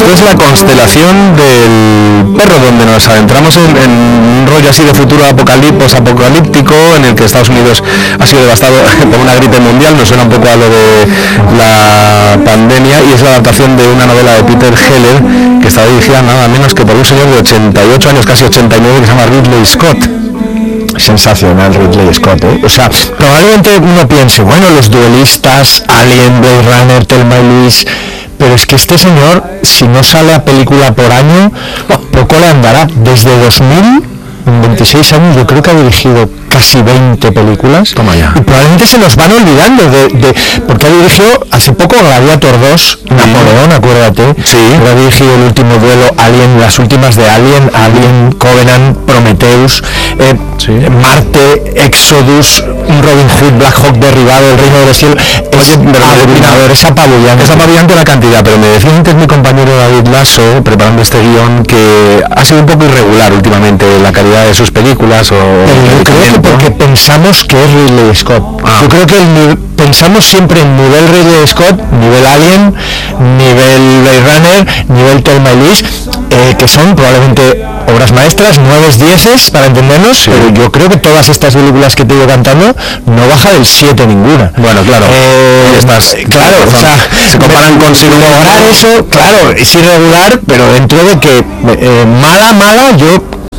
Esto es la constelación del perro, donde nos adentramos en un rollo así de futuro apocalíptico, en el que Estados Unidos ha sido devastado por una gripe mundial. Nos suena un poco a lo de la pandemia, y es la adaptación de una novela de Peter Heller, que está dirigida nada menos que por un señor de 88 años, casi 89, que se llama Ridley Scott. Sensacional Ridley Scott, ¿eh? O sea, probablemente uno piense, bueno, los duelistas, Alien, Blade Runner, Thelma y Louise, pero es que este señor, si no sale a película por año, poco le andará. Desde 2000, en 26 años, yo creo que ha dirigido casi 20 películas. Toma ya. Y probablemente se nos van olvidando porque ha dirigido hace poco Gladiator 2, Napoleón, acuérdate. Sí. Ha dirigido El último duelo, Alien, las últimas de Alien, Covenant, Prometheus, Marte, Exodus, Robin Hood, Black Hawk derribado, El reino de los cielos. Es apabullante. Es apabullante la cantidad, pero me decía antes mi compañero David Lasso, preparando este guión, que ha sido un poco irregular últimamente la calidad de sus películas. Pero yo creo que porque pensamos que es Ridley Scott. Yo creo que pensamos siempre en nivel Ridley Scott, nivel Alien, nivel Blade Runner, nivel Thelma y Louise, que son probablemente obras maestras, 9-10 para entendernos, pero yo creo que todas estas películas que te he ido cantando no baja del 7 ninguna. Bueno, claro, claro, o sea, se comparan con lograr eso, claro, es irregular, pero dentro de que mala, yo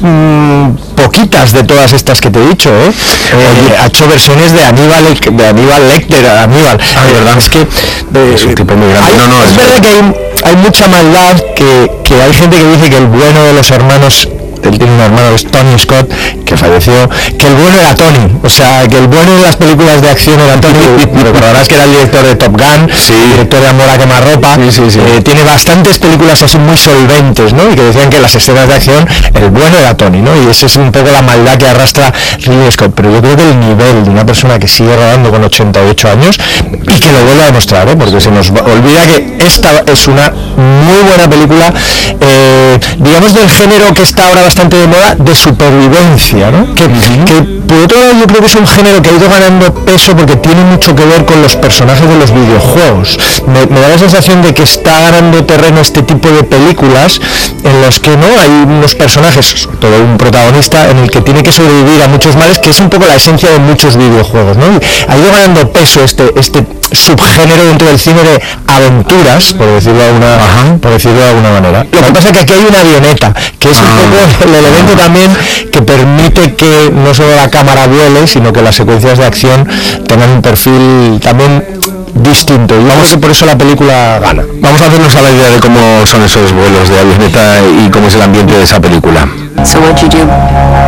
poquitas de todas estas que te he dicho, ha hecho versiones de Aníbal Lecter, verdad es que es un tipo muy grande. Es verdad que hay mucha maldad, que hay gente que dice que el bueno de los hermanos, él tiene un hermano que es Tony Scott, que falleció, que el bueno era Tony, o sea, que el bueno en las películas de acción era Tony. Recordarás que era el director de Top Gun, director de Amor a quemarropa. Tiene bastantes películas así muy solventes, ¿no? Y que decían que en las escenas de acción el bueno era Tony, ¿no? Y esa es un poco la maldad que arrastra Ridley Scott. Pero yo creo que el nivel de una persona que sigue rodando con 88 años y que lo vuelve a demostrar, porque se nos olvida que esta es una muy buena película, digamos, del género que está ahora bastante de moda, de supervivencia, ¿no? Que por otro lado yo creo que es un género que ha ido ganando peso porque tiene mucho que ver con los personajes de los videojuegos. Me da la sensación de que está ganando terreno este tipo de películas en los que no hay unos personajes, sobre todo un protagonista, en el que tiene que sobrevivir a muchos males, que es un poco la esencia de muchos videojuegos, ¿no? Y ha ido ganando peso este subgénero dentro del cine de aventuras, por decirlo de alguna manera. Lo que pasa es que aquí hay una avioneta, que es un poco el elemento también que permite que no solo la cámara vuele, sino que las secuencias de acción tengan un perfil también distinto, y vamos, que por eso la película gana. Vamos a hacernos a la idea de cómo son esos vuelos de avioneta y cómo es el ambiente de esa película. So what you do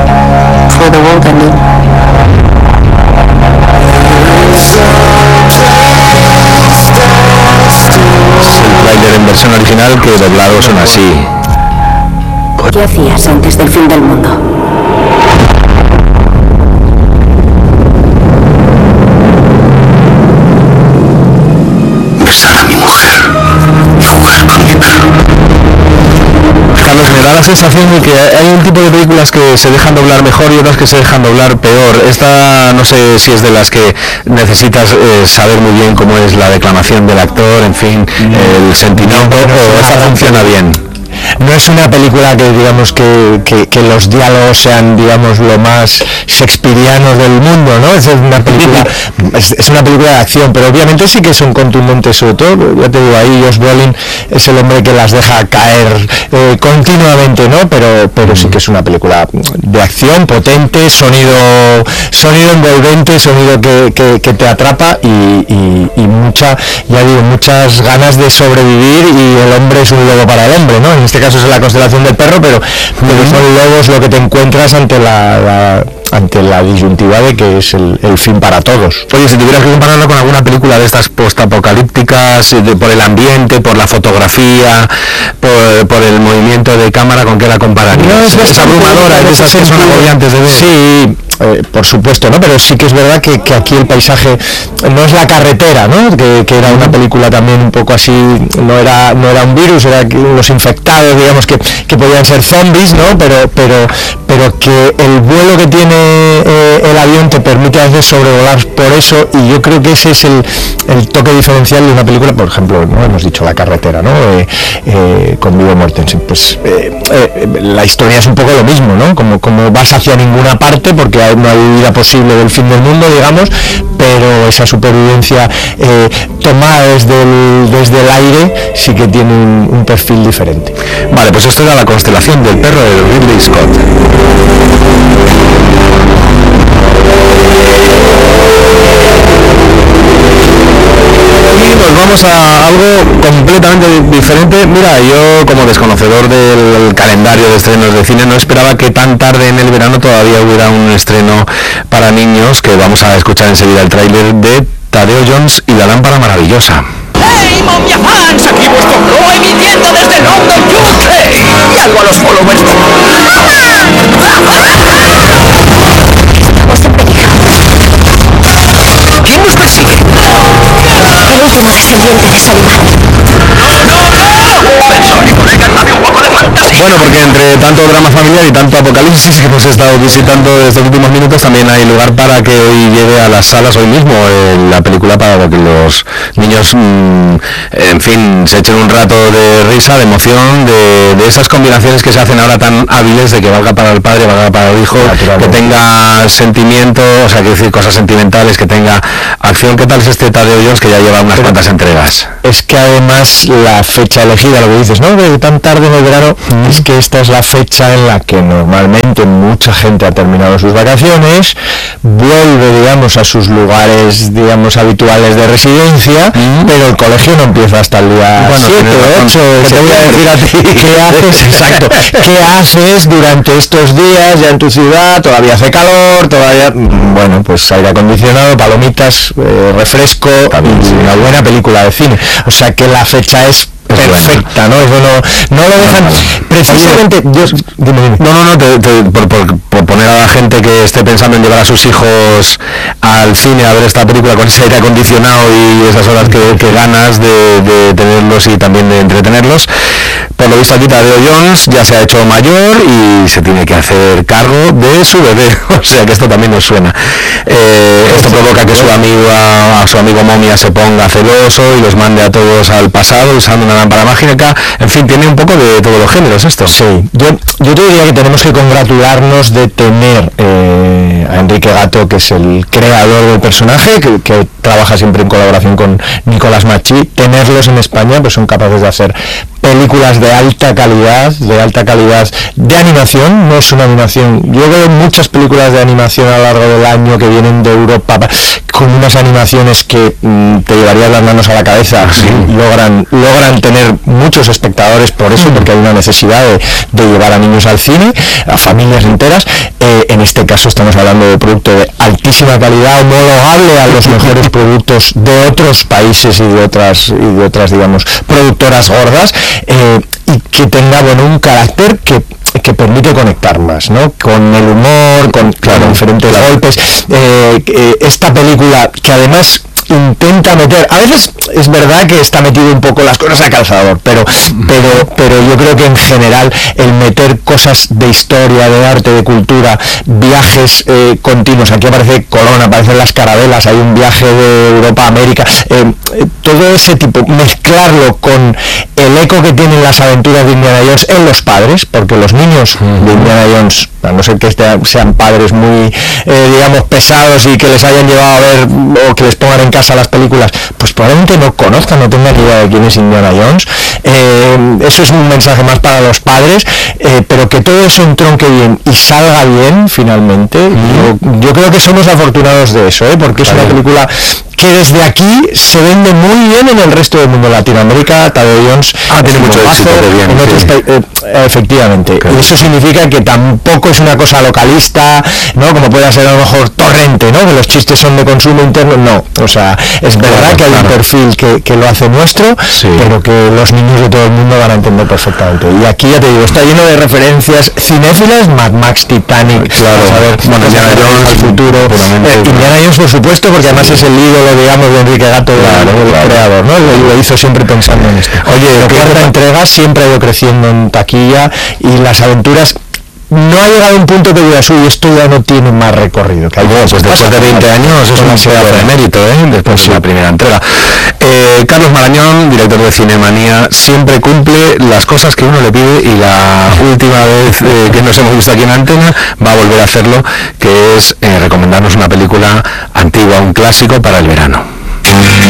for the world and El tráiler en versión original, que doblado son así. ¿Qué hacías antes del fin del mundo? Besar a mi mujer y jugar con mi perro. Carlos, me da la sensación de que hay un tipo de películas que se dejan doblar mejor y otras que se dejan doblar peor. Esta no sé si es de las que necesitas saber muy bien cómo es la declamación del actor, en fin, el sentimiento, o esta funciona bien. No es una película que digamos que los diálogos sean, digamos, lo más shakespearianos del mundo, ¿no? Es una película de acción, pero obviamente sí que son contundentes, sobre todo, ya te digo, ahí Josh Brolin es el hombre que las deja caer continuamente, ¿no? Pero sí que es una película de acción potente, sonido envolvente, sonido que te atrapa y muchas ganas de sobrevivir, y el hombre es un lobo para el hombre, ¿no? En este caso es la constelación del perro, pero son lobos lo que te encuentras ante la disyuntiva de que es el fin para todos. Oye, si tuvieras que compararlo con alguna película de estas postapocalípticas, por el ambiente, por la fotografía, por el movimiento de cámara, ¿con qué la compararías? No, es abrumadora, de esas que son agobiantes de ver. Sí, por supuesto, ¿no? Pero sí que es verdad que aquí el paisaje no es La carretera, ¿no? Que era una película también un poco así, no era un virus, era los infectados, digamos, que podían ser zombies, ¿no? Pero que el vuelo que tiene el avión te permite a veces sobrevolar por eso, y yo creo que ese es el toque diferencial de una película, por ejemplo, ¿no? Hemos dicho La carretera, ¿no? Con Viggo Mortensen, pues la historia es un poco lo mismo, ¿no? Como vas hacia ninguna parte porque no hay vida posible del fin del mundo, digamos, pero esa supervivencia tomada desde el aire sí que tiene un perfil diferente. Vale, pues esto era La constelación del perro de Ridley Scott. Y nos vamos a algo completamente diferente. Mira, yo como desconocedor del calendario de estrenos de cine no esperaba que tan tarde en el verano todavía hubiera un estreno para niños, que vamos a escuchar enseguida el tráiler de Tadeo Jones y la lámpara maravillosa. ¡Hey, momia fans! Aquí vuestro Pro emitiendo desde London, UK. Y algo a los followers. ¿Quién nos persigue? El último descendiente de Soliman. Bueno, porque entre tanto drama familiar y tanto apocalipsis que hemos estado visitando estos últimos minutos, también hay lugar para que hoy llegue a las salas hoy mismo la película, para que los niños, en fin, se echen un rato de risa, de emoción, de esas combinaciones que se hacen ahora tan hábiles, de que valga para el padre, valga para el hijo, que tenga sentimiento, o sea, que decir cosas sentimentales, que tenga acción. ¿Qué tal es este Tadeo Jones, que ya lleva unas cuantas entregas? Es que además la fecha elegida, lo que dices, ¿no? De tan tarde en el verano, es que esta es la fecha en la que normalmente mucha gente ha terminado sus vacaciones, vuelve, digamos, a sus lugares, digamos, habituales de residencia, pero el colegio no empieza hasta el día 7 o 8, que te voy a decir a ti, ¿qué haces? Exacto, ¿qué haces durante estos días ya en tu ciudad? Todavía hace calor, todavía, bueno, pues aire acondicionado, palomitas, refresco y una buena película de cine. O sea que la fecha es perfecta, ¿no? Eso no lo dejan. Precisamente, dime. Por poner a la gente que esté pensando en llevar a sus hijos al cine a ver esta película con ese aire acondicionado y esas horas que ganas de tenerlos y también de entretenerlos, por lo visto aquí Tadeo Jones ya se ha hecho mayor y se tiene que hacer cargo de su bebé, o sea que esto también nos suena. Esto provoca que a su amigo Momia se ponga celoso y los mande a todos al pasado usando una lámpara mágica. En fin, tiene un poco de todos los géneros esto. Sí, yo te diría que tenemos que congratularnos de tener a Enrique Gatto, que es el creador del personaje, que trabaja siempre en colaboración con Nicolas Machi. Tenerlos en España, pues son capaces de hacer películas de alta calidad de animación. No es una animación, yo veo muchas películas de animación a lo largo del año que vienen de Europa con unas animaciones que te llevarían las manos a la cabeza. Sí. Logran tener muchos espectadores por eso, porque hay una necesidad de llevar a niños al cine, a familias enteras. En este caso estamos hablando de producto de altísima calidad, homologable a los mejores productos de otros países y de otras digamos productoras gordas, y que tenga, bueno, un carácter que permite conectar más, ¿no? Con el humor, con diferentes golpes. Esta película, que además intenta meter, a veces es verdad que está metido un poco las cosas a calzador, pero yo creo que en general el meter cosas de historia, de arte, de cultura, viajes continuos, aquí aparece Colón, aparecen las carabelas, hay un viaje de Europa a América, todo ese tipo, mezclarlo con el eco que tienen las aventuras de Indiana Jones en los padres, porque los niños de Indiana Jones, a no ser que sean padres muy digamos pesados y que les hayan llevado a ver o que les pongan en casa las películas, pues probablemente no conozcan, no tengan idea de quién es Indiana Jones. Eso es un mensaje más para los padres, pero que todo eso entronque bien y salga bien finalmente. Yo creo que somos afortunados de eso, porque es una película que desde aquí se vende muy bien en el resto del mundo. Latinoamérica, Tadeo Jones tiene mucho éxito en otros países, efectivamente. Claro. Eso significa que tampoco es una cosa localista, ¿no? Como puede ser a lo mejor Torrente, ¿no? Que los chistes son de consumo interno, no. O sea, es verdad que hay un perfil que lo hace nuestro, pero que los niños ciudadanos de todo el mundo van a entender perfectamente. Y aquí ya te digo, está lleno de referencias cinéfilas, Mad Max, Titanic, claro, a ver, bueno, Indiana Jones, al futuro, Indiana Jones por supuesto, porque además es el ídolo, digamos, de Enrique Gato, el creador, ¿no? Lo hizo siempre pensando en esto. Oye, la cuarta entrega siempre ha ido creciendo en taquilla y las aventuras. No ha llegado a un punto que digas, uy, esto ya no tiene más recorrido. Que pues después de 20 años es un pedazo de mérito, después de la primera entrega. Carlos Marañón, director de Cinemanía, siempre cumple las cosas que uno le pide, y la última vez que nos hemos visto aquí en Antena va a volver a hacerlo, que es recomendarnos una película antigua, un clásico para el verano.